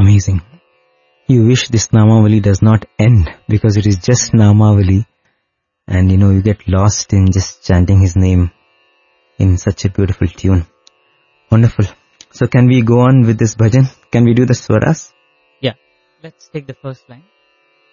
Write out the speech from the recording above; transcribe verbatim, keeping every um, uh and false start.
amazing. You wish this Namavali does not end because it is just Namavali, and you know you get lost in just chanting his name in such a beautiful tune. Wonderful. So can we go on with this bhajan? Can we do the swaras? Yeah, let's take the first line.